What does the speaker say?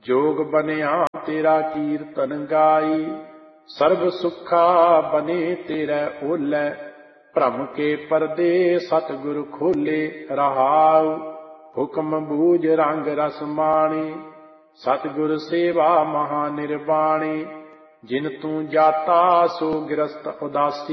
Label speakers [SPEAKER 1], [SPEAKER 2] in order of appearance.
[SPEAKER 1] जोग बनिया तेरा कीर्तन गाई। सर्ब सुखा बने तेरे ओलै, भ्रम के पर्दे सतगुर खोले। रहाउ हुक्म बूझ रंग रस माणी, सतगुर सेवा महा निर्वाणी। जिन तू जाता सो गिरस्त उदासी,